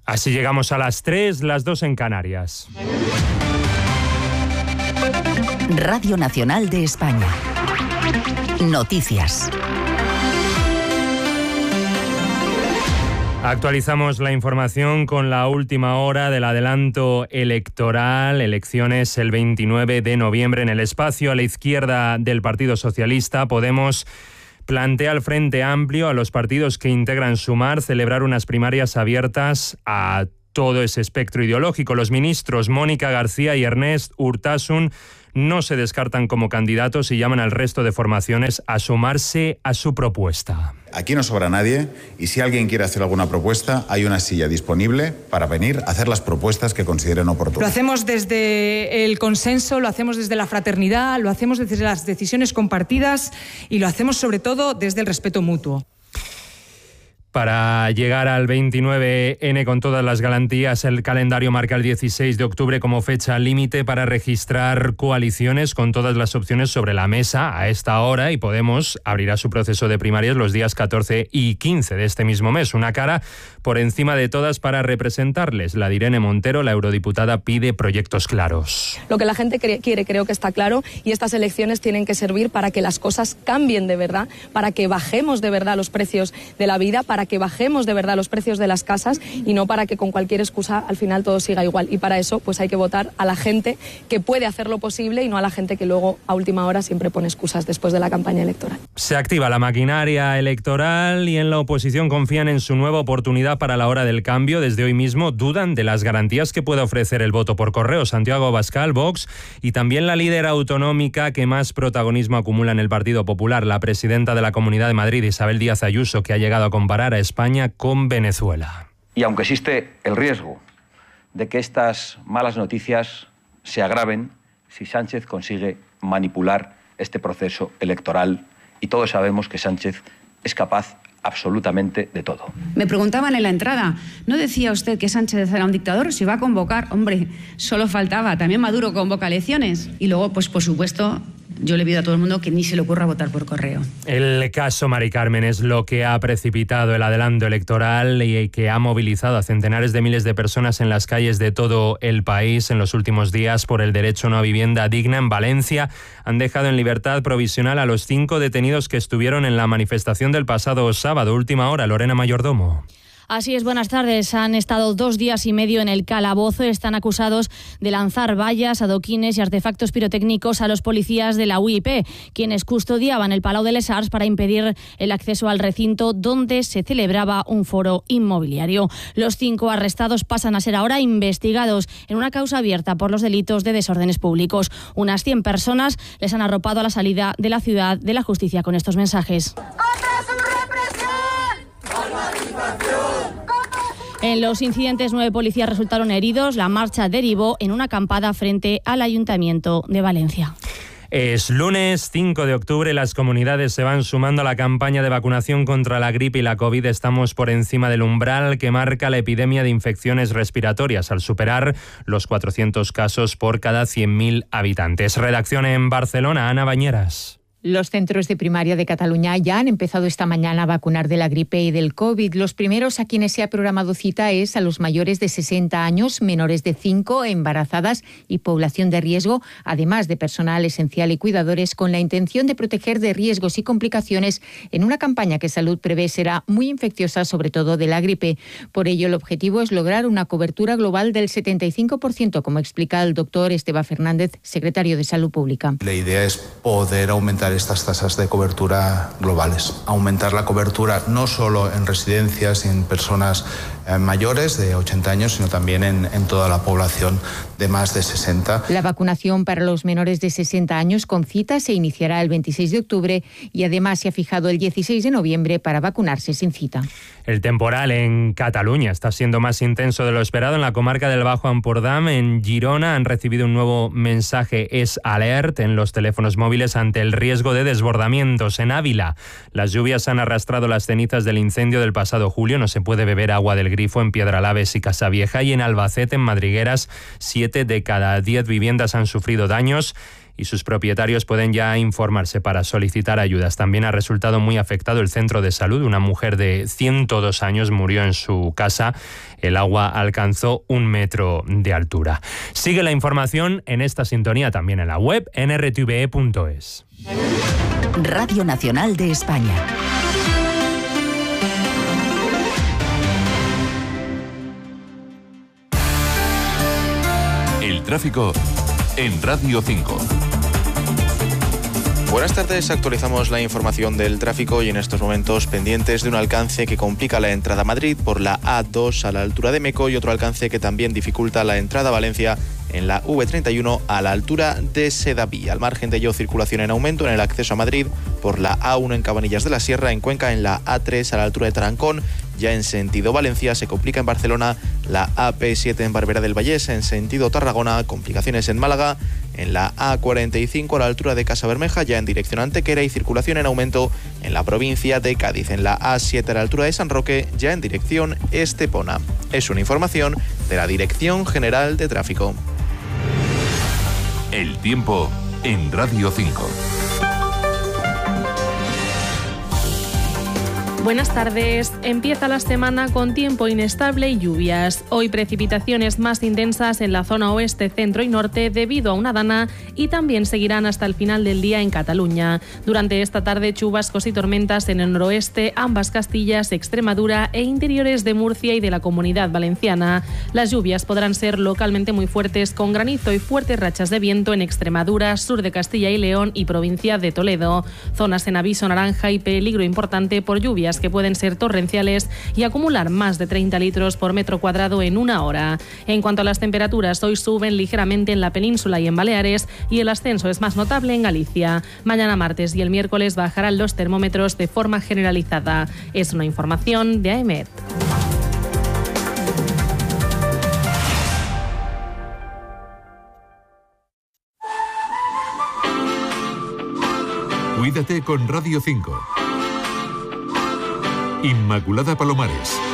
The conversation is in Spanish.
Así llegamos a las 3, las 2 en Canarias. Radio Nacional de España. Noticias. Actualizamos la información con la última hora del adelanto electoral. Elecciones el 29 de noviembre. En el espacio a la izquierda del Partido Socialista, Podemos plantea al Frente Amplio, a los partidos que integran Sumar, celebrar unas primarias abiertas a todo ese espectro ideológico. Los ministros Mónica García y Ernest Urtasun no se descartan como candidatos y llaman al resto de formaciones a sumarse a su propuesta. Aquí no sobra nadie y si alguien quiere hacer alguna propuesta, hay una silla disponible para venir a hacer las propuestas que consideren oportunas. Lo hacemos desde el consenso, lo hacemos desde la fraternidad, lo hacemos desde las decisiones compartidas y lo hacemos sobre todo desde el respeto mutuo. Para llegar al 29N con todas las garantías, el calendario marca el 16 de octubre como fecha límite para registrar coaliciones con todas las opciones sobre la mesa a esta hora, y Podemos abrirá su proceso de primarias los días 14 y 15 de este mismo mes. Una cara por encima de todas para representarles. La de Irene Montero, la eurodiputada, pide proyectos claros. Lo que la gente quiere creo que está claro, y estas elecciones tienen que servir para que las cosas cambien de verdad, para que bajemos de verdad los precios de la vida, para que bajemos de verdad los precios de las casas y no para que con cualquier excusa al final todo siga igual. Y para eso pues hay que votar a la gente que puede hacerlo posible y no a la gente que luego a última hora siempre pone excusas después de la campaña electoral. Se activa la maquinaria electoral y en la oposición confían en su nueva oportunidad para la hora del cambio. Desde hoy mismo dudan de las garantías que puede ofrecer el voto por correo. Santiago Abascal, Vox, y también la líder autonómica que más protagonismo acumula en el Partido Popular, la presidenta de la Comunidad de Madrid, Isabel Díaz Ayuso, que ha llegado a comparar a España con Venezuela. Y aunque existe el riesgo de que estas malas noticias se agraven si Sánchez consigue manipular este proceso electoral, y todos sabemos que Sánchez es capaz absolutamente de todo. Me preguntaban en la entrada, ¿no decía usted que Sánchez era un dictador? ¿Se va a convocar? Hombre, solo faltaba. También Maduro convoca elecciones. Y luego, pues por supuesto, yo le pido a todo el mundo que ni se le ocurra votar por correo. El caso Mari Carmen es lo que ha precipitado el adelanto electoral y que ha movilizado a centenares de miles de personas en las calles de todo el país en los últimos días por el derecho a una vivienda digna. En Valencia han dejado en libertad provisional a los 5 detenidos que estuvieron en la manifestación del pasado sábado. Última hora, Lorena Mayordomo. Así es, buenas tardes. Han estado 2 días y medio en el calabozo. Están acusados de lanzar vallas, adoquines y artefactos pirotécnicos a los policías de la UIP, quienes custodiaban el Palau de les Arts para impedir el acceso al recinto donde se celebraba un foro inmobiliario. Los 5 arrestados pasan a ser ahora investigados en una causa abierta por los delitos de desórdenes públicos. Unas 100 personas les han arropado a la salida de la ciudad de la justicia con estos mensajes. En los incidentes 9 policías resultaron heridos. La marcha derivó en una acampada frente al Ayuntamiento de Valencia. Es lunes 5 de octubre, las comunidades se van sumando a la campaña de vacunación contra la gripe y la COVID. Estamos por encima del umbral que marca la epidemia de infecciones respiratorias, al superar los 400 casos por cada 100.000 habitantes. Redacción en Barcelona, Ana Bañeras. Los centros de primaria de Cataluña ya han empezado esta mañana a vacunar de la gripe y del COVID. Los primeros a quienes se ha programado cita es a los mayores de 60 años, menores de 5, embarazadas y población de riesgo, además de personal esencial y cuidadores, con la intención de proteger de riesgos y complicaciones en una campaña que Salud prevé será muy infecciosa, sobre todo de la gripe. Por ello, el objetivo es lograr una cobertura global del 75%, como explica el doctor Esteve Fernández, secretario de Salud Pública. La idea es poder aumentar estas tasas de cobertura globales. Aumentar la cobertura no solo en residencias y en personas mayores de 80 años, sino también en toda la población de más de 60. La vacunación para los menores de 60 años con cita se iniciará el 26 de octubre y además se ha fijado el 16 de noviembre para vacunarse sin cita. El temporal en Cataluña está siendo más intenso de lo esperado. En la comarca del Bajo Ampurdán, en Girona, han recibido un nuevo mensaje Es Alert en los teléfonos móviles ante el riesgo de desbordamientos. En Ávila, las lluvias han arrastrado las cenizas del incendio del pasado julio. No se puede beber agua del grifo en Piedralaves y Casavieja. Y en Albacete, en Madrigueras, 7 de cada 10 viviendas han sufrido daños y sus propietarios pueden ya informarse para solicitar ayudas. También ha resultado muy afectado el centro de salud. Una mujer de 102 años murió en su casa. El agua alcanzó 1 metro de altura. Sigue la información en esta sintonía también en la web nrtve.es. Radio Nacional de España. El tráfico en Radio 5. Buenas tardes, actualizamos la información del tráfico y en estos momentos pendientes de un alcance que complica la entrada a Madrid por la A2 a la altura de Meco y otro alcance que también dificulta la entrada a Valencia en la V31 a la altura de Sedaví. Al margen de ello, circulación en aumento en el acceso a Madrid por la A1 en Cabanillas de la Sierra, en Cuenca en la A3 a la altura de Tarancón. Ya en sentido Valencia se complica en Barcelona la AP7 en Barberá del Vallés, en sentido Tarragona, complicaciones en Málaga, en la A45 a la altura de Casabermeja, ya en dirección Antequera, y circulación en aumento en la provincia de Cádiz, en la A7 a la altura de San Roque, ya en dirección Estepona. Es una información de la Dirección General de Tráfico. El tiempo en Radio 5. Buenas tardes. Empieza la semana con tiempo inestable y lluvias. Hoy precipitaciones más intensas en la zona oeste, centro y norte debido a una dana y también seguirán hasta el final del día en Cataluña. Durante esta tarde chubascos y tormentas en el noroeste, ambas Castillas, Extremadura e interiores de Murcia y de la Comunidad Valenciana. Las lluvias podrán ser localmente muy fuertes con granizo y fuertes rachas de viento en Extremadura, sur de Castilla y León y provincia de Toledo. Zonas en aviso naranja y peligro importante por lluvias que pueden ser torrenciales y acumular más de 30 litros por metro cuadrado en una hora. En cuanto a las temperaturas, hoy suben ligeramente en la península y en Baleares y el ascenso es más notable en Galicia. Mañana martes y el miércoles bajarán los termómetros de forma generalizada. Es una información de AEMET. Cuídate con Radio 5. Inmaculada Palomares.